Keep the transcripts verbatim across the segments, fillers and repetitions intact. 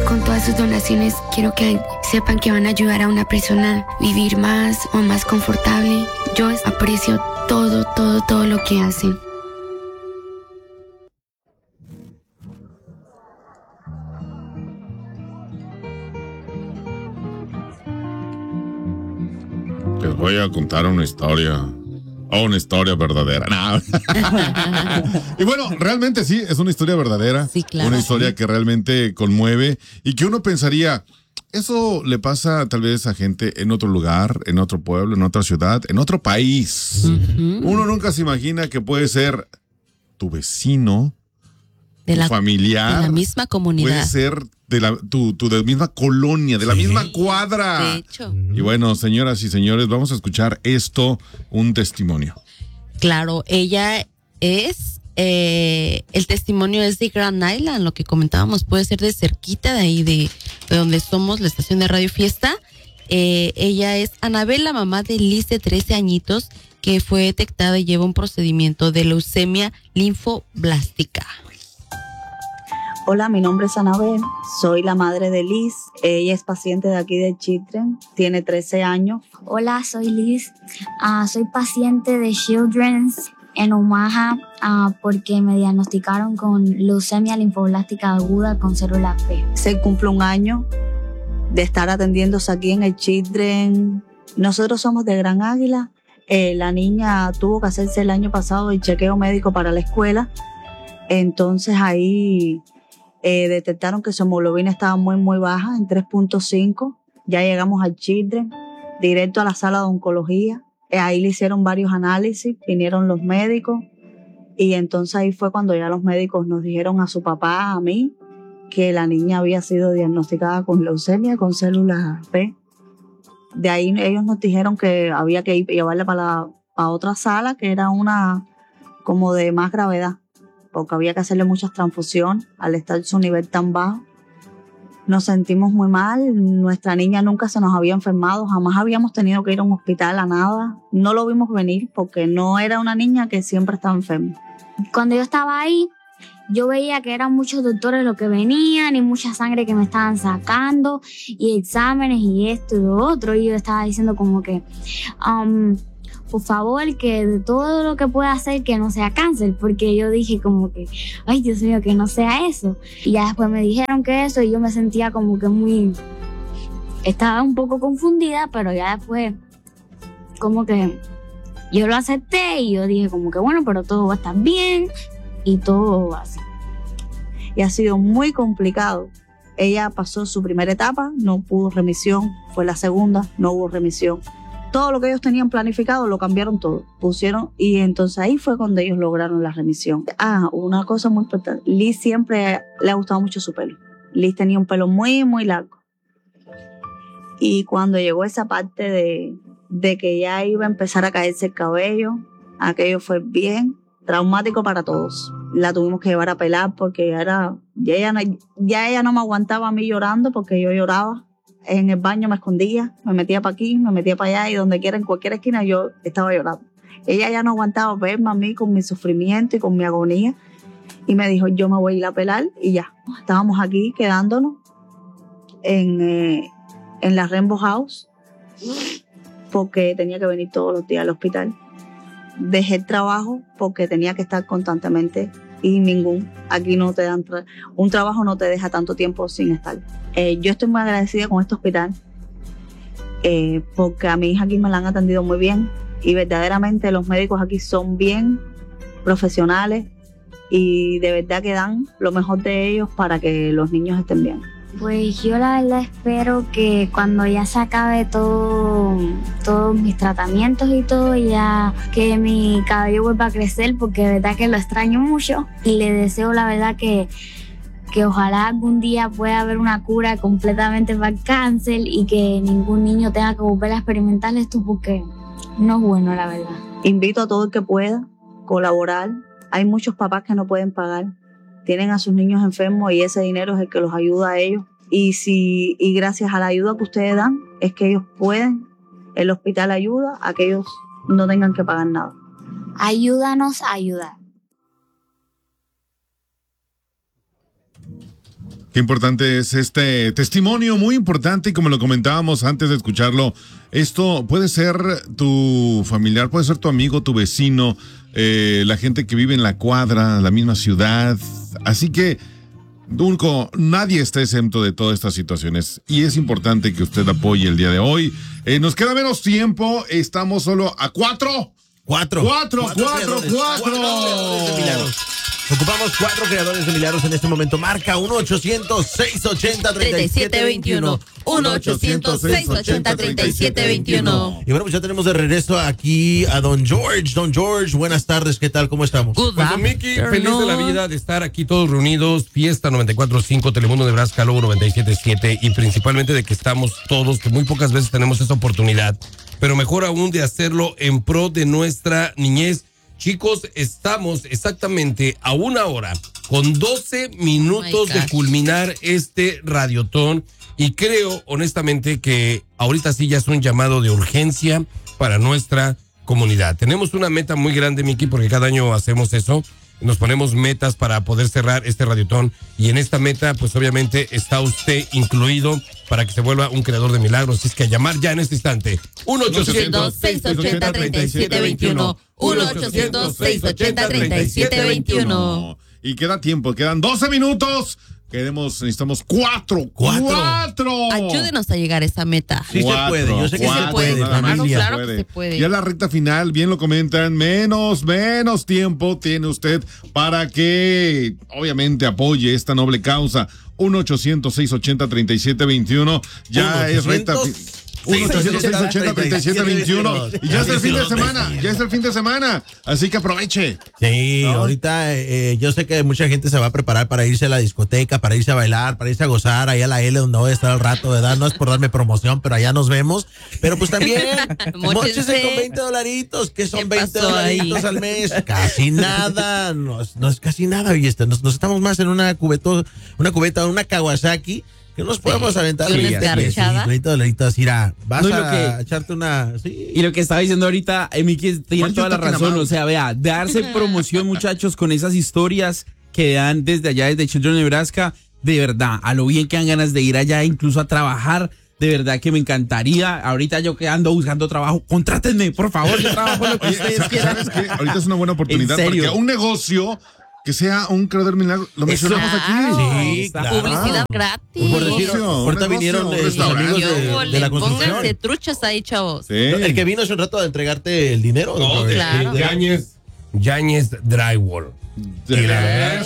con todas sus donaciones quiero que sepan que van a ayudar a una persona a vivir más o más confortable. Yo aprecio todo, todo, todo lo que hacen. Les voy a contar una historia. Oh, una historia verdadera. No. Y bueno, realmente sí, es una historia verdadera. Sí, claro. Una historia que realmente conmueve y que uno pensaría, eso le pasa tal vez a gente en otro lugar, en otro pueblo, en otra ciudad, en otro país. Uh-huh. Uno nunca se imagina que puede ser tu vecino, de tu la, familiar. De la misma comunidad. Puede ser de la, tu, tu de la misma colonia, de sí. la misma cuadra. De hecho. Y bueno, señoras y señores, vamos a escuchar esto, un testimonio. Claro, ella es, eh, el testimonio es de Grand Island, lo que comentábamos, puede ser de cerquita de ahí, de, de donde somos, la estación de Radio Fiesta. Eh, ella es Anabel, la mamá de Liz, de trece añitos, que fue detectada y lleva un procedimiento de leucemia linfoblástica. Hola, mi nombre es Anabel, soy la madre de Liz, ella es paciente de aquí de Children, tiene trece años. Hola, soy Liz, uh, soy paciente de Children's en Omaha uh, porque me diagnosticaron con leucemia linfoblástica aguda con células B. Se cumple un año de estar atendiéndose aquí en el Children. Nosotros somos de Gran Águila, eh, la niña tuvo que hacerse el año pasado el chequeo médico para la escuela, entonces ahí... Eh, detectaron que su hemoglobina estaba muy, muy baja, en tres punto cinco. Ya llegamos al Children, directo a la sala de oncología. Eh, ahí le hicieron varios análisis, vinieron los médicos. Y entonces ahí fue cuando ya los médicos nos dijeron a su papá, a mí, que la niña había sido diagnosticada con leucemia, con células B. De ahí ellos nos dijeron que había que ir, llevarla para, la, para otra sala, que era una como de más gravedad, porque había que hacerle muchas transfusiones al estar su nivel tan bajo. Nos sentimos muy mal, nuestra niña nunca se nos había enfermado, jamás habíamos tenido que ir a un hospital, a nada. No lo vimos venir porque no era una niña que siempre estaba enferma. Cuando yo estaba ahí, yo veía que eran muchos doctores los que venían y mucha sangre que me estaban sacando y exámenes y esto y lo otro. Y yo estaba diciendo como que... Um, por favor, que de todo lo que pueda hacer que no sea cáncer, porque yo dije como que, ay Dios mío, que no sea eso. Y ya después me dijeron que eso y yo me sentía como que muy, estaba un poco confundida, pero ya después como que yo lo acepté y yo dije como que bueno, pero todo va a estar bien y todo va así. Y ha sido muy complicado. Ella pasó su primera etapa, no pudo remisión, fue la segunda, no hubo remisión. Todo lo que ellos tenían planificado lo cambiaron todo, pusieron, y entonces ahí fue cuando ellos lograron la remisión. Ah, una cosa muy importante, Liz siempre le ha gustado mucho su pelo. Liz tenía un pelo muy, muy largo. Y cuando llegó esa parte de, de que ya iba a empezar a caerse el cabello, aquello fue bien traumático para todos. La tuvimos que llevar a pelar porque ya, era, ya, ella, no, ya ella no me aguantaba a mí llorando porque yo lloraba. En el baño me escondía, me metía para aquí, me metía para allá y donde quiera, en cualquier esquina, yo estaba llorando. Ella ya no aguantaba verme a mí con mi sufrimiento y con mi agonía y me dijo, yo me voy a ir a pelar y ya. Estábamos aquí quedándonos en, eh, en la Rainbow House porque tenía que venir todos los días al hospital. Dejé el trabajo porque tenía que estar constantemente y ningún, aquí no te dan, tra- un trabajo no te deja tanto tiempo sin estar. Eh, yo estoy muy agradecida con este hospital eh, porque a mi hija aquí me la han atendido muy bien y verdaderamente los médicos aquí son bien profesionales y de verdad que dan lo mejor de ellos para que los niños estén bien. Pues yo la verdad espero que cuando ya se acabe todo, todos mis tratamientos y todo, ya que mi cabello vuelva a crecer, porque de verdad que lo extraño mucho. Y le deseo la verdad que, que ojalá algún día pueda haber una cura completamente para el cáncer y que ningún niño tenga que volver a experimentar esto porque no es bueno, la verdad. Invito a todo el que pueda colaborar. Hay muchos papás que no pueden pagar. Tienen a sus niños enfermos y ese dinero es el que los ayuda a ellos. Y, si, y gracias a la ayuda que ustedes dan, es que ellos pueden, el hospital ayuda a que ellos no tengan que pagar nada. Ayúdanos a ayudar. Qué importante es este testimonio, muy importante, y como lo comentábamos antes de escucharlo, esto puede ser tu familiar, puede ser tu amigo, tu vecino, eh, la gente que vive en la cuadra, la misma ciudad. Así que, Dunco, nadie está exento de todas estas situaciones y es importante que usted apoye el día de hoy. Eh, nos queda menos tiempo, estamos solo a cuatro. Cuatro. Cuatro, cuatro, cuatro. cuatro. creadores de milagros. Ocupamos cuatro creadores de milagros en este momento. Marca uno ochocientos, seiscientos ochenta, treinta y siete veintiuno. uno ochocientos, seiscientos ochenta, treinta y siete veintiuno. Y bueno, pues ya tenemos de regreso aquí a Don George. Don George, buenas tardes, ¿qué tal? ¿Cómo estamos? Good Pues, don Mickey, feliz de la vida de estar aquí todos reunidos. Fiesta noventa y cuatro punto cinco, Telemundo Nebraska, Lobo noventa y siete punto siete, y principalmente de que estamos todos, que muy pocas veces tenemos esa oportunidad, pero mejor aún de hacerlo en pro de nuestra niñez. Chicos, estamos exactamente a una hora con doce minutos Oh de culminar este radiotón, y creo honestamente que ahorita sí ya es un llamado de urgencia para nuestra comunidad. Tenemos una meta muy grande, Miki, porque cada año hacemos eso. Nos ponemos metas para poder cerrar este radiotón, y en esta meta pues obviamente está usted incluido para que se vuelva un creador de milagros. Así es que a llamar ya en este instante. uno ochocientos, seiscientos ochenta, treinta y siete veintiuno. uno ochocientos, seiscientos ochenta, treinta y siete veintiuno. Y queda tiempo, quedan doce minutos. Queremos, necesitamos cuatro. Cuatro. Cuatro. Ayúdenos a llegar a esa meta. Sí se puede, yo sé que cuatro, se puede, nada más familia. Claro que se puede. Ya la recta final, bien lo comentan, menos, menos tiempo tiene usted para que, obviamente, apoye esta noble causa. uno ochocientos, seiscientos ochenta, treinta y siete veintiuno. Ya es recta final. uno ochocientos, seiscientos ochenta, treinta y siete veintiuno. Y ya es el fin de semana, ya es el fin de semana. Así que aproveche. Sí, ¿no? ahorita eh, yo sé que mucha gente se va a preparar para irse a la discoteca, para irse a bailar, para irse a gozar ahí a la L, donde voy a estar al rato, ¿verdad? No es por darme promoción, pero allá nos vemos. Pero pues también, móchese con veinte dolaritos, que son ¿Qué veinte pasó ahí? dolaritos al mes. Casi nada, no, es- no es casi nada, oye, este, nos, nos estamos más en una cubeto, una cubeta, una Kawasaki, que nos podemos aventar. y una Sí, escarchada. sí, veinte dolaritos, mira, vas No, y lo a que- echarte una, sí. Y lo que estaba diciendo ahorita, eh, Miki, tiene Juancho, toda la está razón. amado. O sea, vea, darse promoción, muchachos, con esas historias que dan desde allá, desde Children Nebraska, de verdad, a lo bien que dan ganas de ir allá, incluso a trabajar. De verdad que me encantaría. Ahorita yo que ando buscando trabajo, contrátenme, por favor, yo trabajo lo que Oye, ustedes ¿sabes quieran. qué? Ahorita es una buena oportunidad ¿En serio? porque un negocio que sea un creador milagro, lo mencionamos aquí. Sí, claro. Publicidad gratis. Por decir, negocio, ahorita un vinieron negocio, de un sus amigos restaurante. de, de la construcción. Pónganse truchas ahí, chavos. Sí. El que vino hace un rato de entregarte el dinero. No, doctor. de- Claro. de- Yáñez, Yáñez Drywall. De Mira.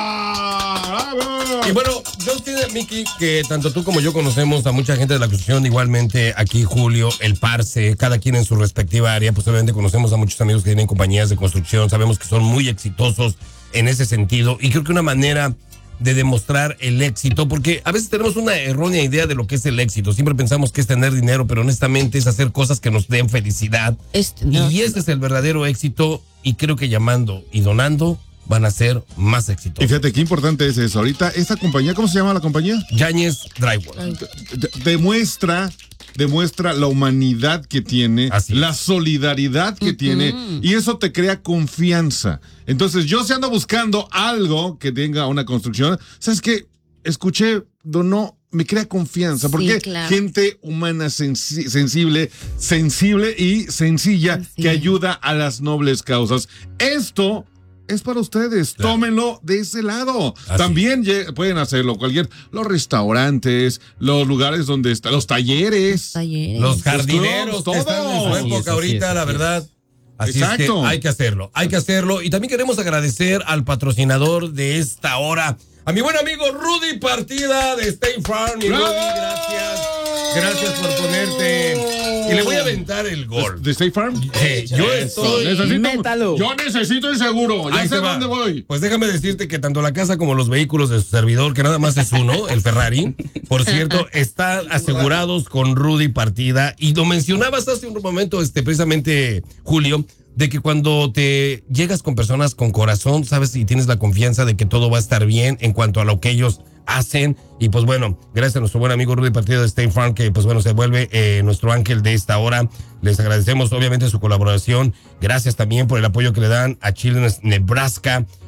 esa. ¡Bravo! Y bueno, yo sé, Miki, que tanto tú como yo conocemos a mucha gente de la construcción, igualmente aquí Julio, el Parce, cada quien en su respectiva área, pues obviamente conocemos a muchos amigos que tienen compañías de construcción, sabemos que son muy exitosos en ese sentido, y creo que una manera de demostrar el éxito, porque a veces tenemos una errónea idea de lo que es el éxito, siempre pensamos que es tener dinero, pero honestamente es hacer cosas que nos den felicidad, Este, no. y ese es el verdadero éxito, y creo que llamando y donando van a ser más Y exitosos. fíjate qué importante es eso. Ahorita, esta compañía, ¿cómo se llama la compañía? Yáñez Drywall. De- demuestra, demuestra la humanidad que tiene, Así es. la solidaridad que tiene, y eso te crea confianza. Entonces, yo si ando buscando algo que tenga una construcción, ¿sabes qué? Escuché, donó, me crea confianza, Sí, porque claro. gente humana sensi- sensible, sensible y sencilla Así que es. ayuda a las nobles causas. Esto es para ustedes, Claro. tómenlo de ese lado. Así También lle- pueden hacerlo cualquier, los restaurantes, los lugares donde están, los talleres. Talleres. Los jardineros, Todo. que están en su Así época es, así ahorita, es, la así es. verdad. Así es que Exacto. hay que hacerlo, hay que hacerlo. Y también queremos agradecer al patrocinador de esta hora, a mi buen amigo Rudy Partida de State Farm. Y Rudy, ¡Bravo! gracias. Gracias por ponerte. Y le voy a aventar el gol. ¿De State Farm? Eh, yo estoy... Necesito, Métalo. yo necesito el seguro. Ya Ahí sé te va. dónde voy. Pues déjame decirte que tanto la casa como los vehículos de su servidor, que nada más es uno, el Ferrari, por cierto, están asegurados con Rudy Partida. Y lo mencionabas hace un momento, este, precisamente, Julio, de que cuando te llegas con personas con corazón, sabes, y tienes la confianza de que todo va a estar bien en cuanto a lo que ellos hacen. Y pues bueno, gracias a nuestro buen amigo Rudy Partida de State Farm, que pues bueno, se vuelve eh, nuestro ángel de esta hora. Les agradecemos obviamente su colaboración. Gracias también por el apoyo que le dan a Children's Nebraska.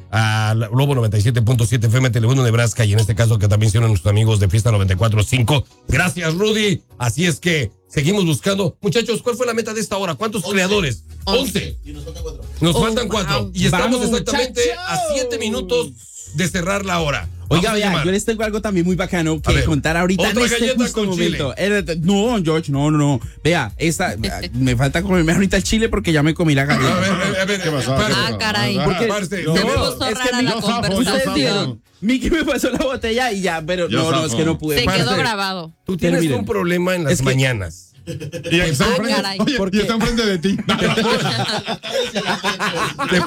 a Lobo noventa y siete punto siete F M Telemundo Nebraska y en este caso que también son nuestros amigos de Fiesta noventa y cuatro punto cinco. Gracias, Rudy. Así es que seguimos buscando. Muchachos, ¿cuál fue la meta de esta hora? ¿Cuántos once creadores? once. Y nos faltan cuatro. Nos oh, faltan cuatro. Wow. Y estamos Vamos, exactamente muchachos. a siete minutos de cerrar la hora. Oiga, vea, yo les tengo algo también muy bacano que ver, contar ahorita en este justo momento. Chile. No, George, no, no, no. Vea, esta, me falta comerme ahorita el chile porque ya me comí la galleta. A ver, a ver, a ver, ¿qué pasó? Ah, caray. Porque, no, parce, no, es que la conversación. Dieron, Miki me pasó la botella y ya, pero yo no, no, es que no pude. Se parce, quedó grabado. Tú tienes un problema en las es mañanas. Y está ah, enfrente, oye, porque está enfrente de ti. Te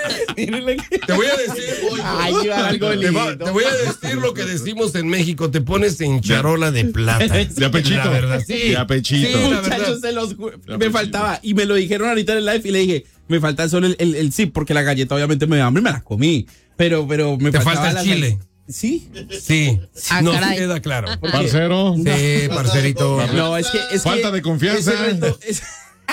pones. Te voy a decir. Ay, algo te, va, te voy a decir lo que decimos en México. Te pones en charola de plata. De apechito. La verdad, sí. De apechito. Sí, muchachos, se los, me faltaba. Y me lo dijeron ahorita en el live y le dije, me falta solo el, el, el zip, porque la galleta obviamente me da hambre y me la comí. Pero, pero me Te faltaba falta el chile. ¿Sí? Sí. Ah, no caray. queda claro. Parcero. Sí, parcerito. No, es que. Es Falta que de confianza. Ese reto, es,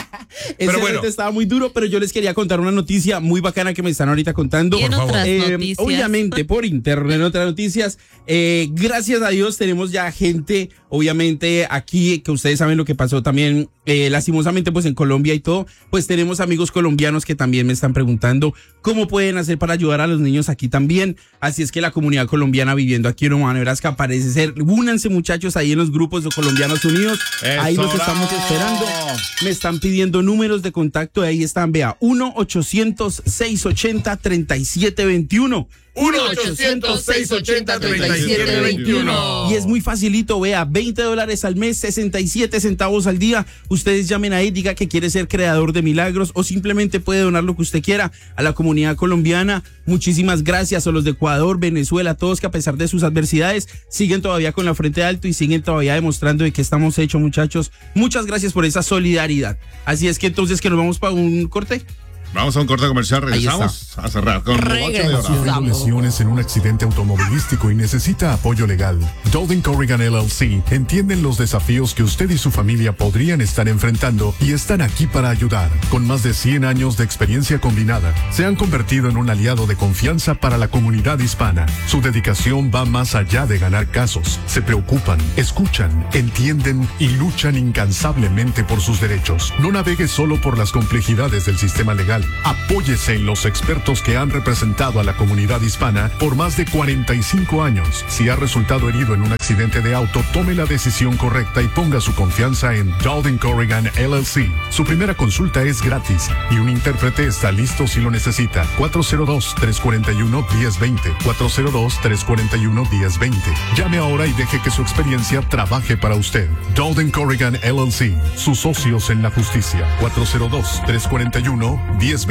pero ese bueno. reto estaba muy duro, pero yo les quería contar una noticia muy bacana que me están ahorita contando. ¿Y en otras eh, noticias? Obviamente, por internet, en otras noticias. Eh, gracias a Dios tenemos ya gente, obviamente, aquí, que ustedes saben lo que pasó también, eh, lastimosamente, pues en Colombia y todo, pues tenemos amigos colombianos que también me están preguntando cómo pueden hacer para ayudar a los niños aquí también. Así es que la comunidad colombiana viviendo aquí en Omaha, Nebraska, parece ser, únanse muchachos ahí en los grupos de Colombianos Unidos. Eso, ahí los estamos bravo. esperando. Me están pidiendo números de contacto, ahí están, vea, uno ochocientos seiscientos ochenta treinta y siete veintiuno. uno ochocientos seiscientos ochenta treinta y siete veintiuno. Y es muy facilito, vea, veinte dólares al mes, sesenta y siete centavos al día. Ustedes llamen ahí, diga que quiere ser creador de milagros o simplemente puede donar lo que usted quiera a la comunidad colombiana. Muchísimas gracias a los de Ecuador, Venezuela, todos que a pesar de sus adversidades siguen todavía con la frente alto y siguen todavía demostrando de que estamos hechos, muchachos. Muchas gracias por esa solidaridad. Así es que entonces que nos vamos para un corte. Vamos a un corte comercial, regresamos a cerrar con Sufriendo lesiones en un accidente automovilístico y necesita apoyo legal. Dowling Corrigan L L C entienden los desafíos que usted y su familia podrían estar enfrentando y están aquí para ayudar. Con más de cien años de experiencia combinada, se han convertido en un aliado de confianza para la comunidad hispana. Su dedicación va más allá de ganar casos. Se preocupan, escuchan, entienden y luchan incansablemente por sus derechos. No navegue solo por las complejidades del sistema legal. Apóyese en los expertos que han representado a la comunidad hispana por más de cuarenta y cinco años. Si ha resultado herido en un accidente de auto, tome la decisión correcta y ponga su confianza en Dowling Corrigan L L C. Su primera consulta es gratis y un intérprete está listo si lo necesita. cuatro cero dos, tres cuatro uno, uno cero dos cero. cuatro cero dos, tres cuatro uno, uno cero dos cero. Llame ahora y deje que su experiencia trabaje para usted. Dowling Corrigan L L C. Sus socios en la justicia. cuatro cero dos, tres cuatro uno, uno cero dos cero.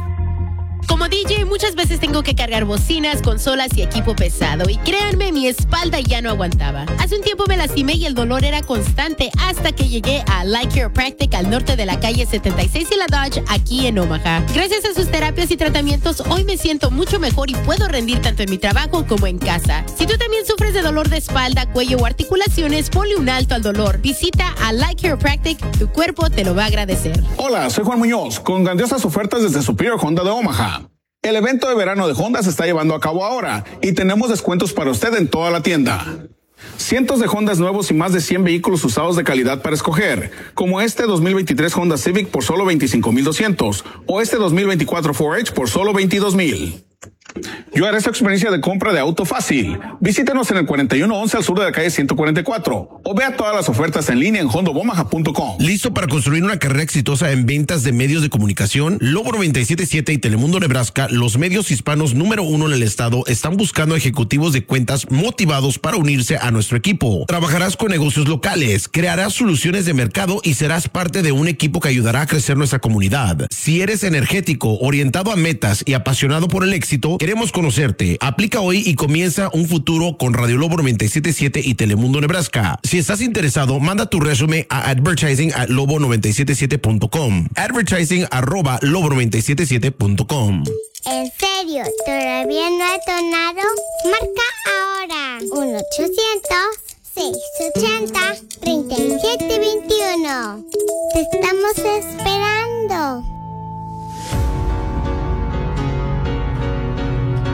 Como D J muchas veces tengo que cargar bocinas, consolas y equipo pesado y créanme, mi espalda ya no aguantaba. Hace un tiempo me lastimé y el dolor era constante hasta que llegué a Light Chiropractic al norte de la calle setenta y seis y la Dodge aquí en Omaha. Gracias a sus terapias y tratamientos hoy me siento mucho mejor y puedo rendir tanto en mi trabajo como en casa. Si tú también sufres de dolor de espalda, cuello o articulaciones, ponle un alto al dolor. Visita a Light Chiropractic, tu cuerpo te lo va a agradecer. Hola, soy Juan Muñoz con grandiosas ofertas desde Superior Honda de Omaha. El evento de verano de Honda se está llevando a cabo ahora y tenemos descuentos para usted en toda la tienda. Cientos de Hondas nuevos y más de cien vehículos usados de calidad para escoger, como este dos mil veintitrés Honda Civic por solo veinticinco mil doscientos o este dos mil veinticuatro cuatro H por solo veintidós mil. Yo haré esta experiencia de compra de auto fácil. Visítenos en el cuarenta y uno once al sur de la calle ciento cuarenta y cuatro o vea todas las ofertas en línea en honda omaha punto com. ¿Listo para construir una carrera exitosa en ventas de medios de comunicación? Lobo noventa y siete punto siete y Telemundo Nebraska, los medios hispanos número uno en el estado, están buscando ejecutivos de cuentas motivados para unirse a nuestro equipo. Trabajarás con negocios locales, crearás soluciones de mercado y serás parte de un equipo que ayudará a crecer nuestra comunidad. Si eres energético, orientado a metas y apasionado por el éxito, queremos conocerte. Aplica hoy y comienza un futuro con Radio Lobo noventa y siete punto siete y Telemundo Nebraska. Si estás interesado, manda tu resumen a advertising at lobo noventa y siete siete punto com. Advertising arroba lobo noventa y siete siete punto com. ¿En serio? ¿Todavía no ha donado? Marca ahora. uno ochocientos, seiscientos ochenta, treinta y siete veintiuno. Te estamos esperando.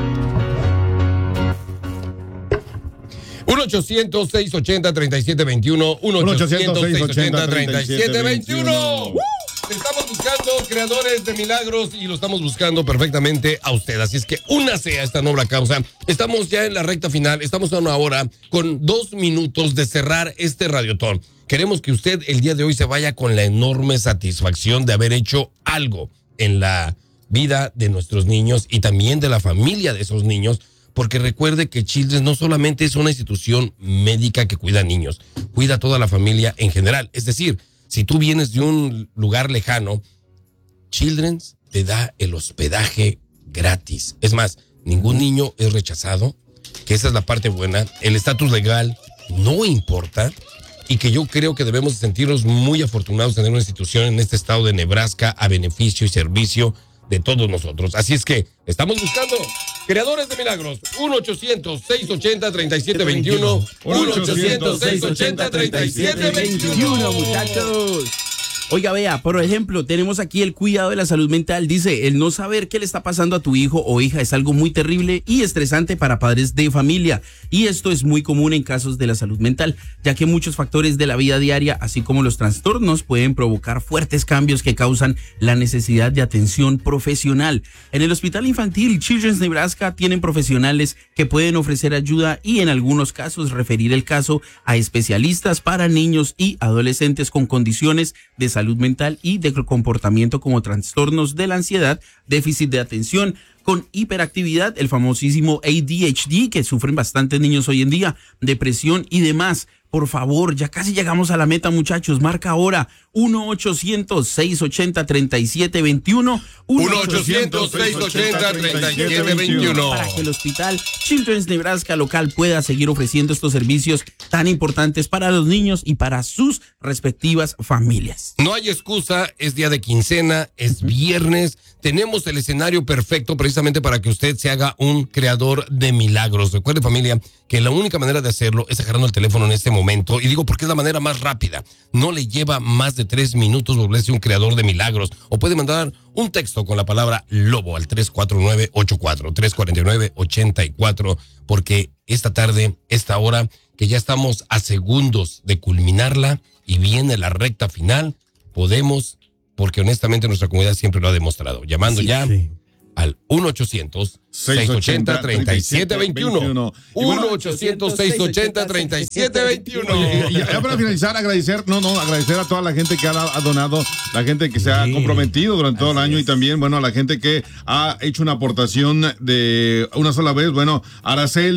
uno ochocientos, seiscientos ochenta, treinta y siete veintiuno. uno ochocientos, seiscientos ochenta, treinta y siete veintiuno. Estamos buscando creadores de milagros y lo estamos buscando perfectamente a usted. Así es que únase a esta noble causa. Estamos ya en la recta final. Estamos a una hora con dos minutos de cerrar este radiotón. Queremos que usted el día de hoy se vaya con la enorme satisfacción de haber hecho algo en la vida de nuestros niños y también de la familia de esos niños. Porque recuerde que Children's no solamente es una institución médica que cuida a niños, cuida a toda la familia en general. Es decir, si tú vienes de un lugar lejano, Children's te da el hospedaje gratis. Es más, ningún niño es rechazado, que esa es la parte buena. El estatus legal no importa y que yo creo que debemos sentirnos muy afortunados de tener una institución en este estado de Nebraska a beneficio y servicio de todos nosotros. Así es que estamos buscando creadores de milagros. uno ochocientos, seiscientos ochenta, treinta y siete veintiuno. uno ochocientos, seiscientos ochenta, treinta y siete veintiuno. Muchachos. Oiga, vea, por ejemplo, tenemos aquí el cuidado de la salud mental. Dice, el no saber qué le está pasando a tu hijo o hija es algo muy terrible y estresante para padres de familia. Y esto es muy común en casos de la salud mental, ya que muchos factores de la vida diaria, así como los trastornos, pueden provocar fuertes cambios que causan la necesidad de atención profesional. En el Hospital Infantil Children's Nebraska tienen profesionales que pueden ofrecer ayuda y en algunos casos referir el caso a especialistas para niños y adolescentes con condiciones de salud salud mental y de comportamiento como trastornos de la ansiedad, déficit de atención, con hiperactividad, el famosísimo A D H D que sufren bastantes niños hoy en día, depresión y demás. Por favor, ya casi llegamos a la meta, muchachos. Marca ahora uno ochocientos, seiscientos ochenta, treinta y siete veintiuno. uno ochocientos, seiscientos ochenta, treinta y siete veintiuno. Para que el Hospital Children's Nebraska local pueda seguir ofreciendo estos servicios tan importantes para los niños y para sus respectivas familias. No hay excusa, es día de quincena, es viernes. Tenemos el escenario perfecto precisamente para que usted se haga un creador de milagros. Recuerde, familia, que la única manera de hacerlo es agarrando el teléfono en este momento. Y digo porque es la manera más rápida. No le lleva más de tres minutos volverse un creador de milagros. O puede mandar un texto con la palabra lobo al tres cuatro nueve, ocho cuatro, tres cuatro nueve, ocho cuatro. Porque esta tarde, esta hora, que ya estamos a segundos de culminarla y viene la recta final, podemos... Porque honestamente nuestra comunidad siempre lo ha demostrado. Llamando sí, ya sí. al uno ochocientos, seiscientos ochenta, treinta y siete veintiuno. uno ochocientos, seiscientos ochenta, treinta y siete veintiuno. Y ya para finalizar, agradecer, no, no, agradecer a toda la gente que ha, ha donado, la gente que se ha comprometido durante todo el año y también, bueno, a la gente que ha hecho una aportación de una sola vez. Bueno, Araceli.